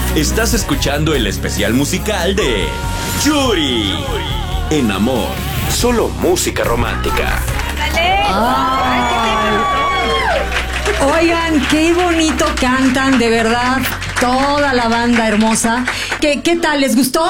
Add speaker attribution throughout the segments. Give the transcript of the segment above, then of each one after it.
Speaker 1: Estás escuchando el especial musical de Yuri. En Amor, solo música romántica.
Speaker 2: Oigan, qué bonito cantan, de verdad, toda la banda hermosa. ¿Qué tal? ¿Les gustó?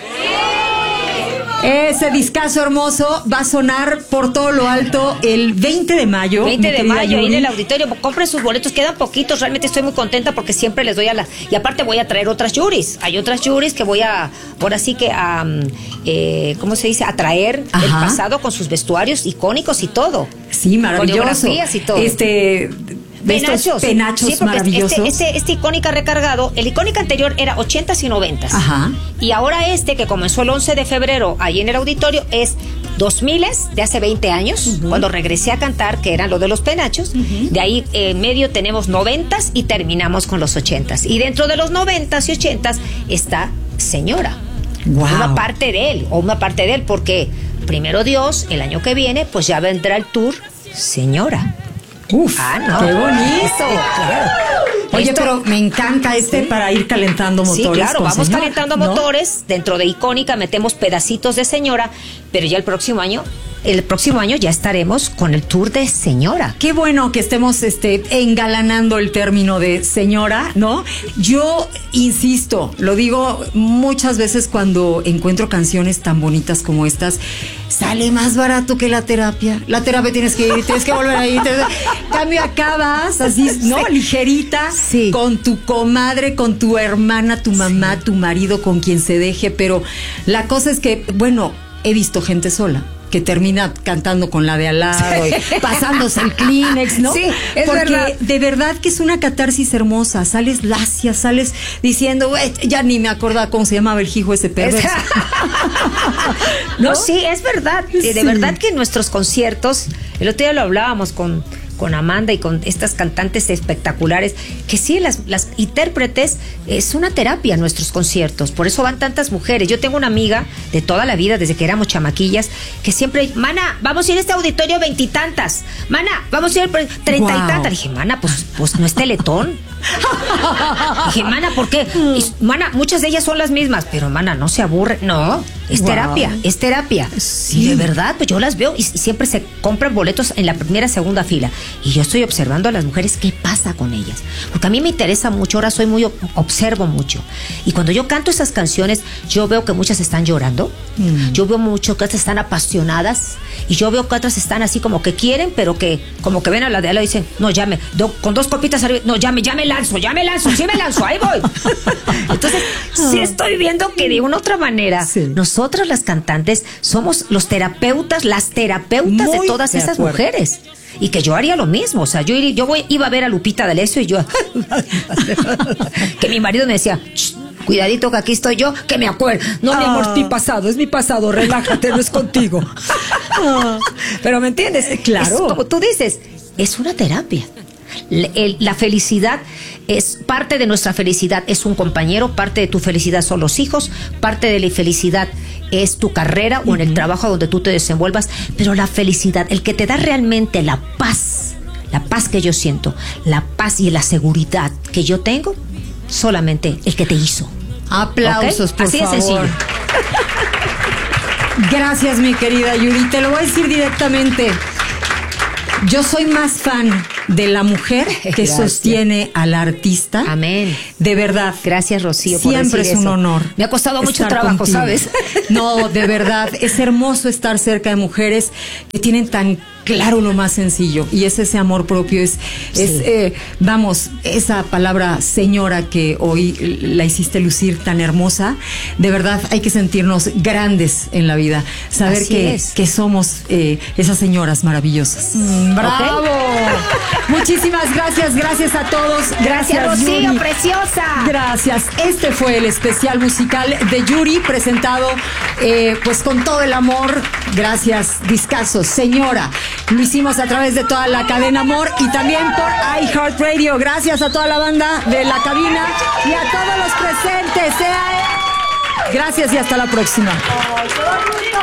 Speaker 2: Ese discazo hermoso va a sonar por todo lo alto el 20 de mayo.
Speaker 3: 20 de mayo, ahí en el auditorio. Compren sus boletos, quedan poquitos. Realmente estoy muy contenta porque siempre les doy y aparte voy a traer otras Yuris. Hay otras Yuris que voy a, ahora sí que ¿cómo se dice? A traer el pasado con sus vestuarios icónicos y todo.
Speaker 2: Sí, maravilloso.
Speaker 3: Coreografías y todo.
Speaker 2: Penachos
Speaker 3: sí,
Speaker 2: maravillosos.
Speaker 3: Este Icónica recargado, el Icónica anterior era 80s y 90s.
Speaker 2: Ajá.
Speaker 3: Y ahora que comenzó el 11 de febrero ahí en el auditorio, es 2000s, de hace 20 años, cuando regresé a cantar, que eran lo de los penachos. De ahí en medio tenemos 90s y terminamos con los 80s. Y dentro de los 90s y 80s está Señora.
Speaker 2: Wow.
Speaker 3: Una parte de él, porque primero Dios, el año que viene, pues ya vendrá el tour Señora.
Speaker 2: Uf,
Speaker 3: no.
Speaker 2: ¡Qué bonito!
Speaker 3: Claro.
Speaker 2: Oye, pero me encanta para ir calentando motores.
Speaker 3: Sí, claro, vamos
Speaker 2: Señora,
Speaker 3: calentando motores. Dentro de Icónica metemos pedacitos de Señora, pero ya el próximo año ya estaremos con el tour de Señora.
Speaker 2: Qué bueno que estemos engalanando el término de señora, ¿no? Yo insisto, lo digo muchas veces cuando encuentro canciones tan bonitas como estas, sale más barato que la terapia. La terapia tienes que volver a ir. Cambio, acabas así, ¿no? Sí. Ligerita, sí. Con tu comadre, con tu hermana, tu mamá, tu marido, con quien se deje. Pero la cosa es que, bueno, he visto gente sola que termina cantando con la de al lado, y pasándose el Kleenex, ¿no?
Speaker 3: Sí, es
Speaker 2: porque
Speaker 3: verdad.
Speaker 2: De verdad que es una catarsis hermosa. Sales lacia, sales diciendo, ya ni me acordaba cómo se llamaba el hijo ese perverso.
Speaker 3: ¿No? Sí, es verdad.
Speaker 2: Sí.
Speaker 3: De verdad que en nuestros conciertos, el otro día lo hablábamos con Amanda y con estas cantantes espectaculares, que sí, las intérpretes, es una terapia nuestros conciertos, por eso van tantas mujeres. Yo tengo una amiga de toda la vida, desde que éramos chamaquillas, que siempre, mana, vamos a ir a este auditorio 20 y tantas, mana, vamos a ir 30 y tantas. Dije, mana, pues no es Teletón. Dije, mana, ¿por qué? Mana, muchas de ellas son las mismas, pero mana, no se aburre. No, es terapia, es terapia. Sí. Y de verdad, pues yo las veo y siempre se compran boletos en la primera, segunda fila. Y yo estoy observando a las mujeres qué pasa con ellas. Porque a mí me interesa mucho, ahora observo mucho. Y cuando yo canto esas canciones, yo veo que muchas están llorando. Yo veo mucho que otras están apasionadas. Y yo veo que otras están así como que quieren, pero que como que ven a la de al lado y dicen, no, con dos copitas arriba, no, ya me lanzo, sí me lanzo, ahí voy. Entonces, sí estoy viendo que de una u otra manera, nosotras las cantantes somos las terapeutas de todas esas mujeres. Y que yo haría lo mismo, o sea, iba a ver a Lupita D'Alessio y yo que mi marido me decía, cuidadito que aquí estoy yo, que me acuerdo. No, mi amor, es mi pasado, relájate, no es contigo. Pero ¿me entiendes?
Speaker 2: Claro.
Speaker 3: Como tú dices, es una terapia. La felicidad es parte de nuestra felicidad, es un compañero, parte de tu felicidad son los hijos, parte de la felicidad es tu carrera o en el trabajo donde tú te desenvuelvas, pero la felicidad, el que te da realmente la paz que yo siento, la paz y la seguridad que yo tengo, solamente el que te hizo.
Speaker 2: Aplausos, ¿okay? Por
Speaker 3: Así
Speaker 2: favor.
Speaker 3: de sencillo.
Speaker 2: Gracias, mi querida Yuri, te lo voy a decir directamente. Yo soy más fan de la mujer que sostiene al artista.
Speaker 3: Amén.
Speaker 2: De verdad.
Speaker 3: Gracias, Rocío,
Speaker 2: siempre
Speaker 3: por decir
Speaker 2: es un
Speaker 3: eso.
Speaker 2: honor.
Speaker 3: Me ha costado mucho trabajo, contigo. ¿Sabes?
Speaker 2: No, de verdad. Es hermoso estar cerca de mujeres que tienen tan claro lo más sencillo. Y es ese amor propio. Vamos, esa palabra señora que hoy la hiciste lucir tan hermosa. De verdad, hay que sentirnos grandes en la vida. Saber que somos esas señoras maravillosas. ¡Bravo! Okay. Muchísimas gracias a todos.
Speaker 3: Gracias, Rocío,
Speaker 2: Yuri.
Speaker 3: preciosa.
Speaker 2: Gracias. Este fue el especial musical de Yuri, presentado pues con todo el amor. Gracias, discazo, señora. Lo hicimos a través de toda la cadena Amor y también por iHeartRadio. Gracias a toda la banda de la cabina y a todos los presentes. Gracias y hasta la próxima.